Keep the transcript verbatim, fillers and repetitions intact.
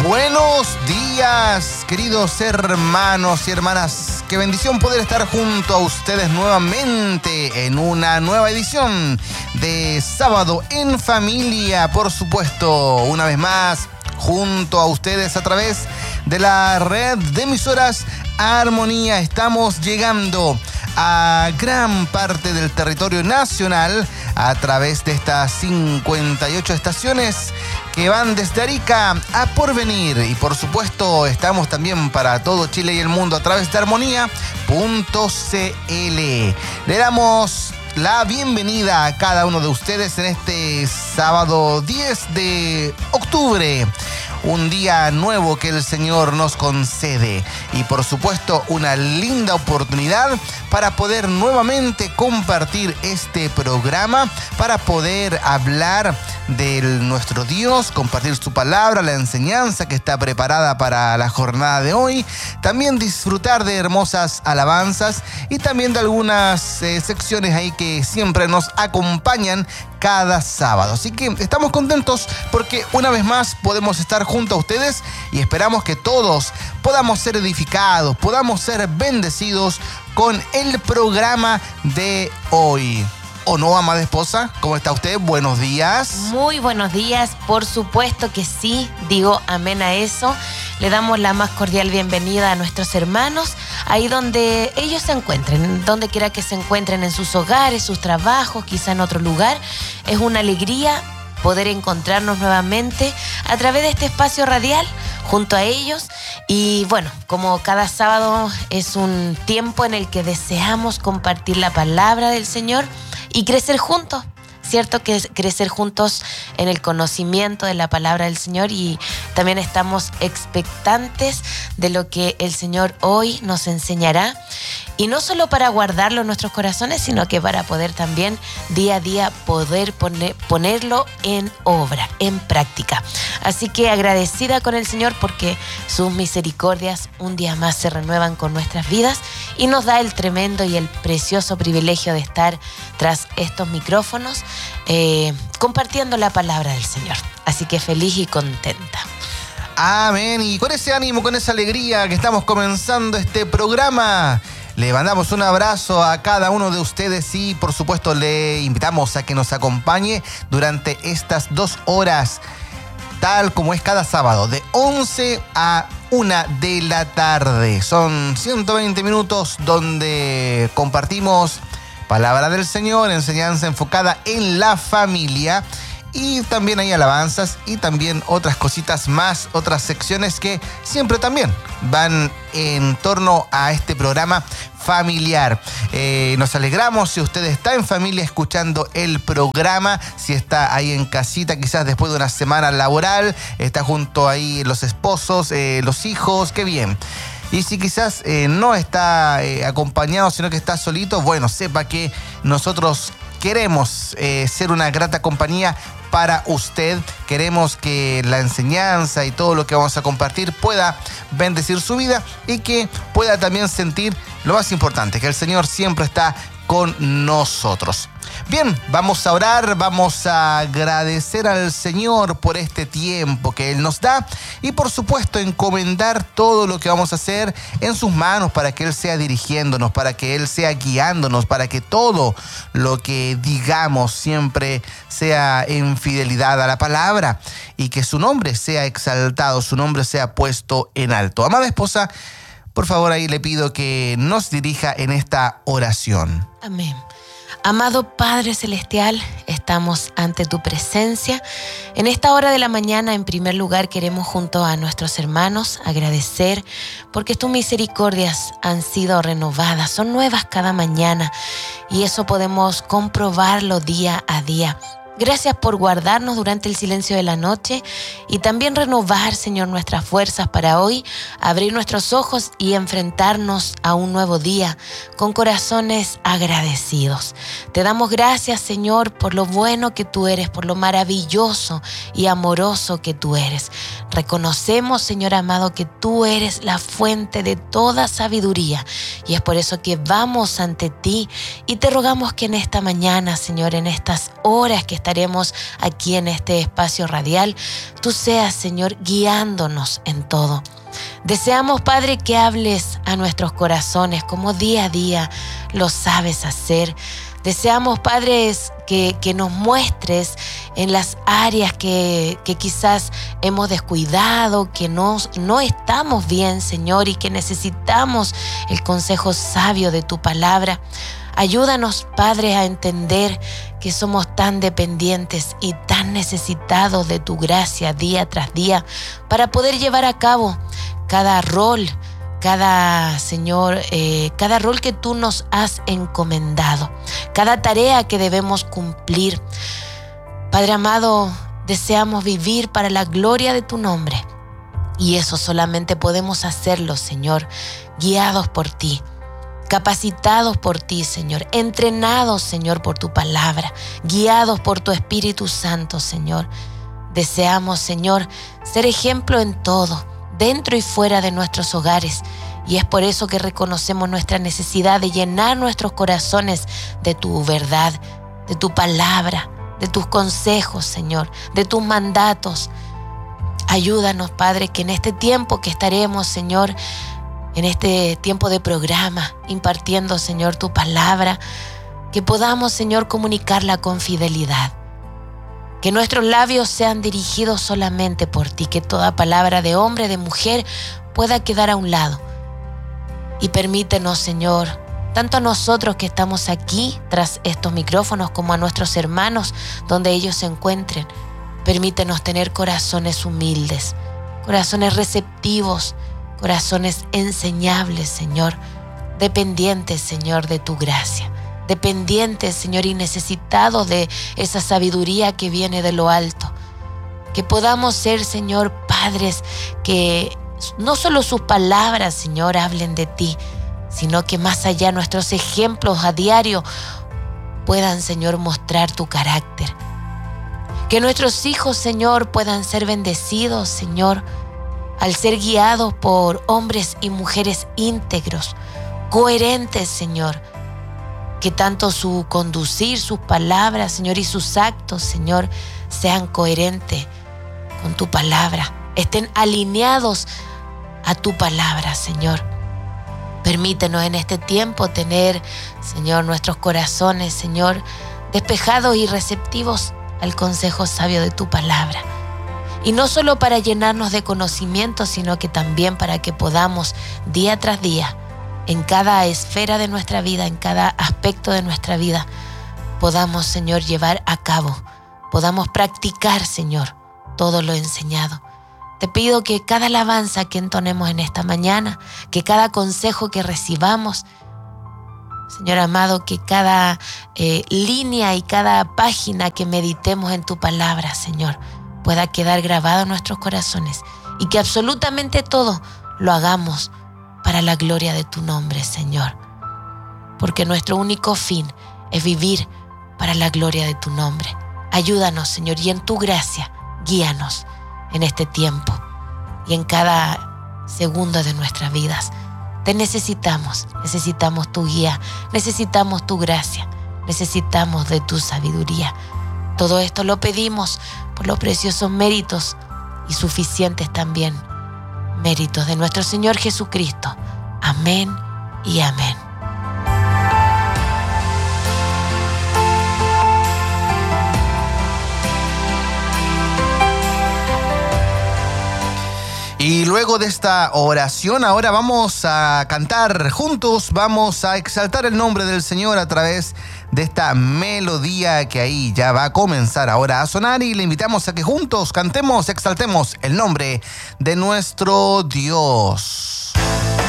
Buenos días, queridos hermanos y hermanas. Qué bendición poder estar junto a ustedes nuevamente en una nueva edición de Sábado en Familia. Por supuesto, una vez más, junto a ustedes a través de la red de emisoras Armonía. Estamos llegando a gran parte del territorio nacional a través de estas cincuenta y ocho estaciones que van desde Arica a Porvenir. Y por supuesto estamos también para todo Chile y el mundo a través de armonía punto c l. Le damos la bienvenida a cada uno de ustedes en este sábado diez de octubre. Un día nuevo que el Señor nos concede y por supuesto una linda oportunidad para poder nuevamente compartir este programa, para poder hablar de nuestro Dios, compartir su palabra, la enseñanza que está preparada para la jornada de hoy, también disfrutar de hermosas alabanzas y también de algunas eh, secciones ahí que siempre nos acompañan cada sábado. Así que estamos contentos porque una vez más podemos estar junto a ustedes y esperamos que todos podamos ser edificados, podamos ser bendecidos con el programa de hoy. ¿O no, amada esposa? ¿Cómo está usted? Buenos días. Muy buenos días, por supuesto que sí, digo amén a eso. Le damos la más cordial bienvenida a nuestros hermanos, ahí donde ellos se encuentren, donde quiera que se encuentren, en sus hogares, sus trabajos, quizá en otro lugar. Es una alegría poder encontrarnos nuevamente a través de este espacio radial junto a ellos. Y bueno, como cada sábado es un tiempo en el que deseamos compartir la palabra del Señor y crecer juntos, ¿cierto? Que es crecer juntos en el conocimiento de la palabra del Señor, y también estamos expectantes de lo que el Señor hoy nos enseñará, y no solo para guardarlo en nuestros corazones, sino que para poder también día a día poder poner, ponerlo en obra, en práctica. Así que agradecida con el Señor porque sus misericordias un día más se renuevan con nuestras vidas y nos da el tremendo y el precioso privilegio de estar tras estos micrófonos eh, compartiendo la palabra del Señor. Así que feliz y contenta. Amén. Y con ese ánimo, con esa alegría que estamos comenzando este programa, le mandamos un abrazo a cada uno de ustedes y por supuesto le invitamos a que nos acompañe durante estas dos horas, tal como es cada sábado, de once a una de la tarde. Son ciento veinte minutos donde compartimos palabra del Señor, enseñanza enfocada en la familia, y también hay alabanzas y también otras cositas más, otras secciones que siempre también van en torno a este programa familiar. Eh, nos alegramos si usted está en familia escuchando el programa, si está ahí en casita quizás después de una semana laboral, está junto ahí los esposos, eh, los hijos, qué bien. Y si quizás eh, no está eh, acompañado, sino que está solito, bueno, sepa que nosotros queremos eh, ser una grata compañía para usted. Queremos que la enseñanza y todo lo que vamos a compartir pueda bendecir su vida y que pueda también sentir lo más importante, que el Señor siempre está con nosotros. Bien, vamos a orar, vamos a agradecer al Señor por este tiempo que Él nos da y por supuesto encomendar todo lo que vamos a hacer en sus manos para que Él sea dirigiéndonos, para que Él sea guiándonos, para que todo lo que digamos siempre sea en fidelidad a la palabra y que su nombre sea exaltado, su nombre sea puesto en alto. Amada esposa, por favor, ahí le pido que nos dirija en esta oración. Amén. Amado Padre Celestial, estamos ante tu presencia. En esta hora de la mañana, en primer lugar, queremos junto a nuestros hermanos agradecer porque tus misericordias han sido renovadas, son nuevas cada mañana y eso podemos comprobarlo día a día. Gracias por guardarnos durante el silencio de la noche y también renovar, Señor, nuestras fuerzas para hoy, abrir nuestros ojos y enfrentarnos a un nuevo día con corazones agradecidos. Te damos gracias, Señor, por lo bueno que tú eres, por lo maravilloso y amoroso que tú eres. Reconocemos, Señor amado, que tú eres la fuente de toda sabiduría y es por eso que vamos ante ti y te rogamos que en esta mañana, Señor, en estas horas que están estaremos aquí en este espacio radial, tú seas, Señor, guiándonos en todo. Deseamos, Padre, que hables a nuestros corazones como día a día lo sabes hacer. Deseamos, Padre, que, que nos muestres en las áreas que, que quizás hemos descuidado, que no, no estamos bien, Señor, y que necesitamos el consejo sabio de tu palabra. Ayúdanos, Padre, a entender que somos tan dependientes y tan necesitados de tu gracia día tras día para poder llevar a cabo cada rol, cada, Señor, eh, cada rol que tú nos has encomendado, cada tarea que debemos cumplir. Padre amado, deseamos vivir para la gloria de tu nombre y eso solamente podemos hacerlo, Señor, guiados por ti, capacitados por ti, Señor, entrenados, Señor, por tu palabra, guiados por tu Espíritu Santo, Señor. Deseamos, Señor, ser ejemplo en todo, dentro y fuera de nuestros hogares. Y es por eso que reconocemos nuestra necesidad de llenar nuestros corazones de tu verdad, de tu palabra, de tus consejos, Señor, de tus mandatos. Ayúdanos, Padre, que en este tiempo que estaremos, Señor, en este tiempo de programa, impartiendo, Señor, tu palabra, que podamos, Señor, comunicarla con fidelidad. Que nuestros labios sean dirigidos solamente por ti, que toda palabra de hombre, de mujer, pueda quedar a un lado. Y permítenos, Señor, tanto a nosotros que estamos aquí tras estos micrófonos como a nuestros hermanos donde ellos se encuentren, permítenos tener corazones humildes, corazones receptivos, corazones enseñables, Señor, dependientes, Señor, de tu gracia. Dependientes, Señor, y necesitados de esa sabiduría que viene de lo alto. Que podamos ser, Señor, padres que no solo sus palabras, Señor, hablen de ti, sino que más allá nuestros ejemplos a diario puedan, Señor, mostrar tu carácter. Que nuestros hijos, Señor, puedan ser bendecidos, Señor, al ser guiados por hombres y mujeres íntegros, coherentes, Señor. Que tanto su conducir, sus palabras, Señor, y sus actos, Señor, sean coherentes con tu palabra. Estén alineados a tu palabra, Señor. Permítenos en este tiempo tener, Señor, nuestros corazones, Señor, despejados y receptivos al consejo sabio de tu palabra. Y no solo para llenarnos de conocimiento, sino que también para que podamos día tras día, en cada esfera de nuestra vida, en cada aspecto de nuestra vida, podamos, Señor, llevar a cabo, podamos practicar, Señor, todo lo enseñado. Te pido que cada alabanza que entonemos en esta mañana, que cada consejo que recibamos, Señor amado, que cada eh, línea y cada página que meditemos en tu palabra, Señor, pueda quedar grabado en nuestros corazones y que absolutamente todo lo hagamos para la gloria de tu nombre, Señor. Porque nuestro único fin es vivir para la gloria de tu nombre. Ayúdanos, Señor, y en tu gracia, guíanos en este tiempo y en cada segundo de nuestras vidas. Te necesitamos, necesitamos tu guía, necesitamos tu gracia, necesitamos de tu sabiduría. Todo esto lo pedimos por los preciosos méritos y suficientes también méritos de nuestro Señor Jesucristo. Amén y amén. Y luego de esta oración, ahora vamos a cantar juntos, vamos a exaltar el nombre del Señor a través de esta melodía que ahí ya va a comenzar ahora a sonar, y le invitamos a que juntos cantemos, exaltemos el nombre de nuestro Dios.